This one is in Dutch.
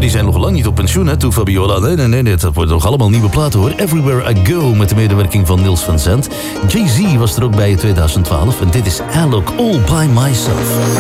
die zijn nog lang niet op pensioen, hè, toe Fabiola. Nee, dat wordt nog allemaal nieuwe platen, hoor. Everywhere I Go, met de medewerking van Niels van Zandt. Jay-Z was er ook bij in 2012. En dit is Alok All By Myself.